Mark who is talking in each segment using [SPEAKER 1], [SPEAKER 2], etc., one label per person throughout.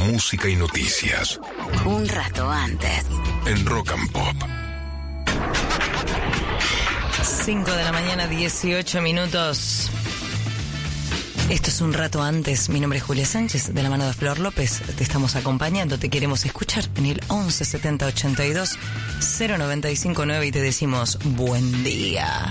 [SPEAKER 1] música y noticias.
[SPEAKER 2] Un rato antes.
[SPEAKER 1] En Rock and Pop.
[SPEAKER 3] 5 de la mañana, 18 minutos. Esto es Un Rato Antes. Mi nombre es Julia Sánchez, de la mano de Flor López. Te estamos acompañando, te queremos escuchar en el 11 70 82 095 9 y te decimos buen día.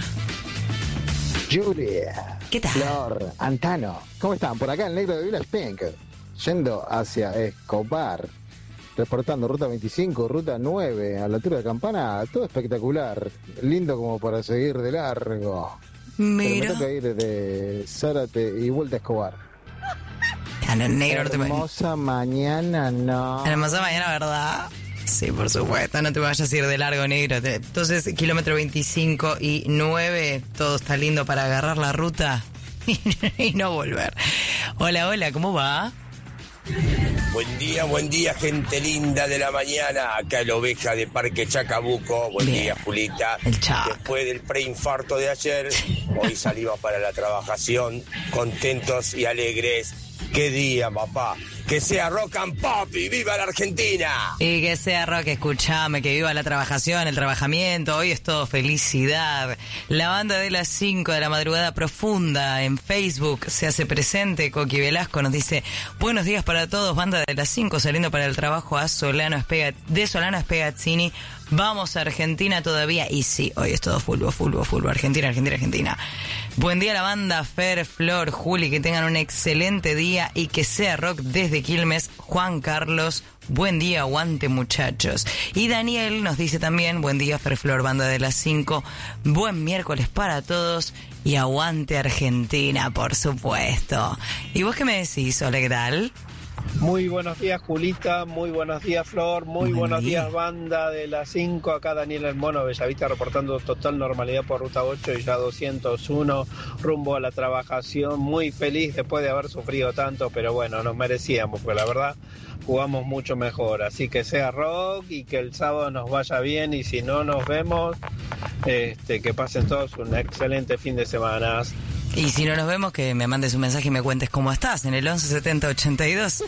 [SPEAKER 4] Julia,
[SPEAKER 3] ¿Qué tal?
[SPEAKER 4] Flor, Antano, ¿cómo están? Por acá el negro de Villa Spink, yendo hacia Escobar, reportando ruta 25, ruta 9, a la altura de Campana, todo espectacular, lindo como para seguir de largo.
[SPEAKER 3] Mira.
[SPEAKER 4] Pero me toca ir de Zárate y vuelta a Escobar.
[SPEAKER 3] Negro, no te
[SPEAKER 4] hermosa mañana, no.
[SPEAKER 3] Hermosa mañana, ¿verdad? Sí, por supuesto, no te vayas a ir de largo, negro. Entonces, kilómetro 25 y 9, todo está lindo para agarrar la ruta y no volver. Hola, hola, ¿cómo va?
[SPEAKER 5] Buen día, gente linda de la mañana. Acá la oveja de Parque Chacabuco. Buen
[SPEAKER 3] Bien.
[SPEAKER 5] día, Julita.
[SPEAKER 3] El Chac.
[SPEAKER 5] Después del preinfarto de ayer, hoy salimos para la trabajación, contentos y alegres. ¡Qué día, papá! ¡Que sea rock and pop y viva la Argentina!
[SPEAKER 3] Y que sea rock, escuchame, que viva la trabajación, el trabajamiento. Hoy es todo felicidad. La banda de las 5 de la madrugada profunda en Facebook se hace presente. Coqui Velasco nos dice: buenos días para todos, banda de las 5 saliendo para el trabajo de Solano Spegazzini. Vamos a Argentina todavía. Y sí, hoy es todo fulbo. Argentina. Buen día a la banda, Fer, Flor, Juli, que tengan un excelente día y que sea rock desde Quilmes. Juan Carlos, buen día, aguante muchachos. Y Daniel nos dice también: buen día, Fer, Flor, banda de las 5. Buen miércoles para todos y aguante Argentina, por supuesto. ¿Y vos qué me decís? Hola, ¿qué tal?
[SPEAKER 6] Muy buenos días, Julita, muy buenos días, Flor, muy buenos días, banda de las 5, acá Daniel El Mono Bellavista reportando total normalidad por ruta 8 y ya 201 rumbo a la trabajación, muy feliz después de haber sufrido tanto, pero bueno, nos merecíamos, porque la verdad jugamos mucho mejor, así que sea rock y que el sábado nos vaya bien y si no nos vemos, que pasen todos un excelente fin de semana.
[SPEAKER 3] Y si no nos vemos, que me mandes un mensaje y me cuentes cómo estás en el 11 70 82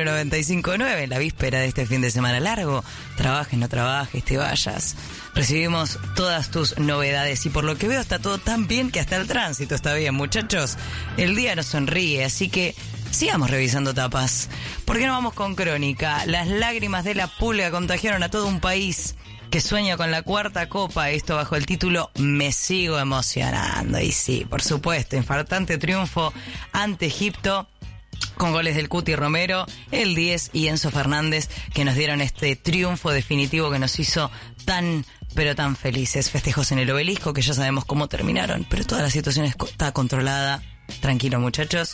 [SPEAKER 3] 095 9, la víspera de este fin de semana largo. Trabajes, no trabajes, te vayas. Recibimos todas tus novedades y por lo que veo está todo tan bien que hasta el tránsito está bien, muchachos. El día nos sonríe, así que sigamos revisando tapas. ¿Por qué no vamos con crónica? Las lágrimas de la pulga contagiaron a todo un país que sueña con la cuarta copa, esto bajo el título Me sigo emocionando. Y sí, por supuesto, infartante triunfo ante Egipto con goles del Cuti Romero, el 10 y Enzo Fernández, que nos dieron este triunfo definitivo que nos hizo tan, pero tan felices. Festejos en el Obelisco, que ya sabemos cómo terminaron, pero toda la situación está controlada. Tranquilo, muchachos.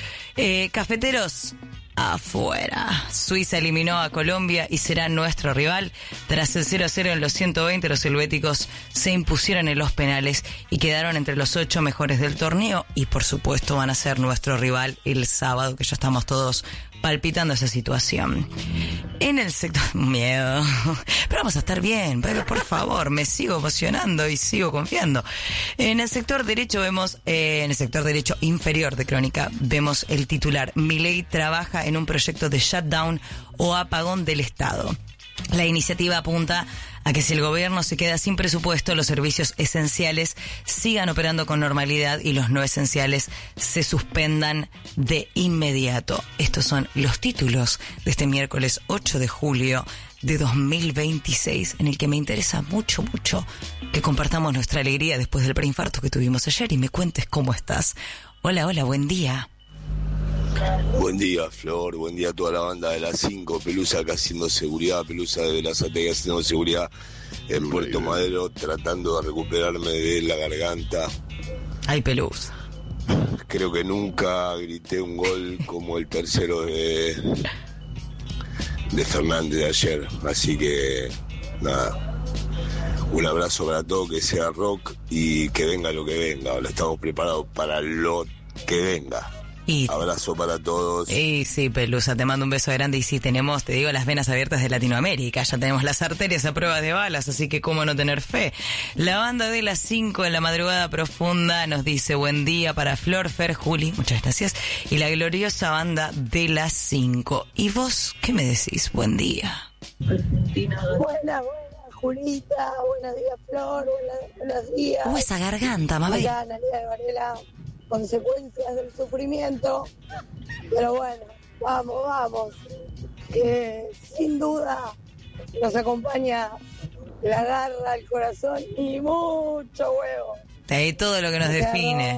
[SPEAKER 3] Cafeteros, afuera. Suiza eliminó a Colombia y será nuestro rival. Tras el 0-0 en los 120, los helvéticos se impusieron en los penales y quedaron entre los 8 mejores del torneo y por supuesto van a ser nuestro rival el sábado, que ya estamos todos palpitando esa situación. En el sector... Miedo. Pero vamos a estar bien, pero por favor, me sigo emocionando y sigo confiando. En el sector derecho vemos... en el sector derecho inferior de Crónica vemos el titular: Milei trabaja en un proyecto de shutdown o apagón del Estado. La iniciativa apunta a que si el gobierno se queda sin presupuesto, los servicios esenciales sigan operando con normalidad y los no esenciales se suspendan de inmediato. Estos son los títulos de este miércoles 8 de julio de 2026, en el que me interesa mucho que compartamos nuestra alegría después del preinfarto que tuvimos ayer y me cuentes cómo estás. Hola, buen día.
[SPEAKER 5] Buen día, Flor, buen día a toda la banda de las 5, Pelusa acá haciendo seguridad, Pelusa de la Satega haciendo seguridad en Puerto Madero, tratando de recuperarme de la garganta.
[SPEAKER 3] Ay, Pelusa.
[SPEAKER 5] Creo que nunca grité un gol como el tercero de Fernández de ayer, así que nada, un abrazo para todos, que sea rock y que venga lo que venga. Ahora estamos preparados para lo que venga.
[SPEAKER 3] Y
[SPEAKER 5] abrazo para todos.
[SPEAKER 3] Y sí, Pelusa, te mando un beso grande. Y sí, tenemos, te digo, las venas abiertas de Latinoamérica. Ya tenemos las arterias a prueba de balas, así que cómo no tener fe. La banda de las 5 en la madrugada profunda nos dice buen día para Flor, Fer, Juli, muchas gracias. Y la gloriosa banda de las 5. ¿Y vos qué me decís? Buen día.
[SPEAKER 7] Buenas, Julita. Buenos días, Flor. Buenos días.
[SPEAKER 3] Esa garganta, mami.
[SPEAKER 7] Acá, Analia de Varela. Consecuencias del sufrimiento, pero bueno, vamos, que sin duda nos acompaña la garra, el corazón y mucho huevo.
[SPEAKER 3] Ahí todo lo que nos define.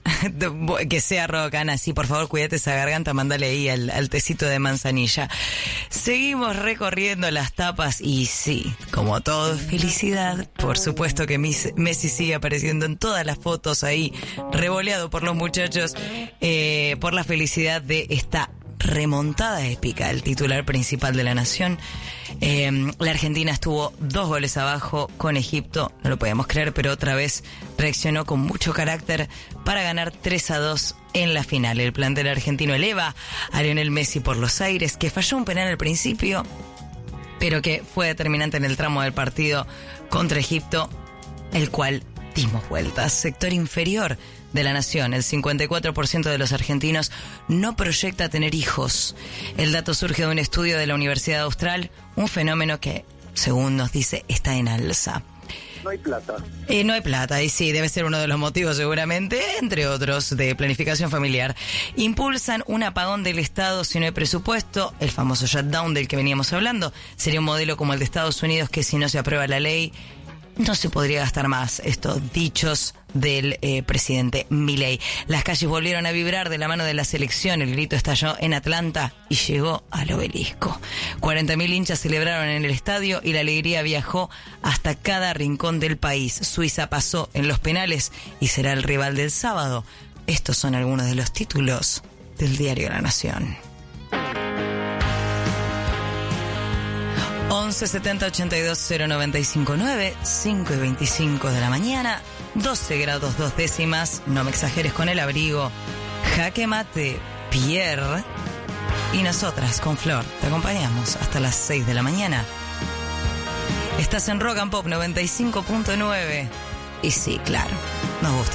[SPEAKER 3] Que sea rock, Ana, sí, por favor, cuídate esa garganta, mándale ahí al tecito de manzanilla. Seguimos recorriendo las tapas y sí, como todo, felicidad. Por supuesto que Messi sigue apareciendo en todas las fotos ahí, revoleado por los muchachos, por la felicidad de esta remontada épica, el titular principal de la nación. La Argentina estuvo 2 goles abajo con Egipto, no lo podíamos creer, pero otra vez reaccionó con mucho carácter para ganar 3-2 en la final. El plantel argentino eleva a Lionel Messi por los aires, que falló un penal al principio, pero que fue determinante en el tramo del partido contra Egipto, el cual dimos vueltas. Sector inferior de la nación, el 54% de los argentinos no proyecta tener hijos. El dato surge de un estudio de la Universidad Austral, un fenómeno que, según nos dice, está en alza.
[SPEAKER 8] No hay plata.
[SPEAKER 3] No hay plata, y sí, debe ser uno de los motivos seguramente, entre otros, de planificación familiar. Impulsan un apagón del Estado si no hay presupuesto, el famoso shutdown del que veníamos hablando. Sería un modelo como el de Estados Unidos que si no se aprueba la ley, no se podría gastar más. Estos dichos del presidente Milei. Las calles volvieron a vibrar de la mano de la selección. El grito estalló en Atlanta y llegó al Obelisco. 40.000 hinchas celebraron en el estadio y la alegría viajó hasta cada rincón del país. Suiza pasó en los penales y será el rival del sábado. Estos son algunos de los títulos del diario La Nación. 11 70 82 0959, 5 y 25 de la mañana, 12 grados 2 décimas, no me exageres con el abrigo, jaque mate, Pierre, y nosotras con Flor te acompañamos hasta las 6 de la mañana. Estás en Rock and Pop 95.9 y sí, claro, nos gusta.